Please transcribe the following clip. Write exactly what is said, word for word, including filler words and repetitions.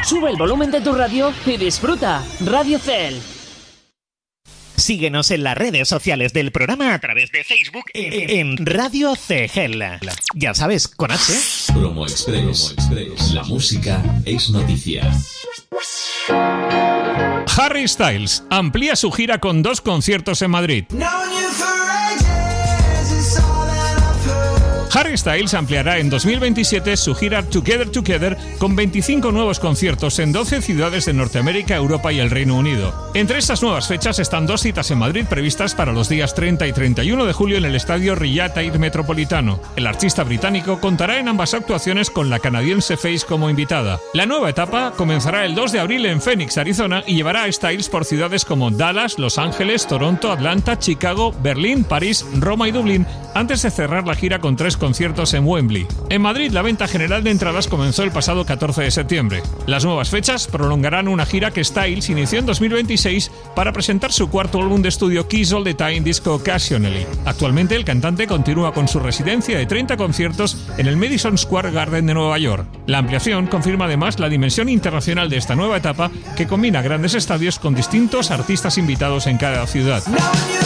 Sube el volumen de tu radio y disfruta. Radio Cel. Síguenos en las redes sociales del programa a través de Facebook en, en Radio Cegel. Ya sabes, con H. Promo Express. Promo Express. La música es noticia. Harry Styles amplía su gira con dos conciertos en Madrid. Harry Styles ampliará en dos mil veintisiete su gira Together Together con veinticinco nuevos conciertos en doce ciudades de Norteamérica, Europa y el Reino Unido. Entre estas nuevas fechas están dos citas en Madrid previstas para los días treinta y treinta y uno de julio en el estadio Riyadh Air Metropolitano. El artista británico contará en ambas actuaciones con la canadiense Face como invitada. La nueva etapa comenzará el dos de abril en Phoenix, Arizona, y llevará a Styles por ciudades como Dallas, Los Ángeles, Toronto, Atlanta, Chicago, Berlín, París, Roma y Dublín, antes de cerrar la gira con tres conciertos en Wembley. En Madrid, la venta general de entradas comenzó el pasado catorce de septiembre. Las nuevas fechas prolongarán una gira que Styles inició en dos mil veintiséis para presentar su cuarto álbum de estudio Kiss All the Time Disco Occasionally. Actualmente, el cantante continúa con su residencia de treinta conciertos en el Madison Square Garden de Nueva York. La ampliación confirma además la dimensión internacional de esta nueva etapa que combina grandes estadios con distintos artistas invitados en cada ciudad.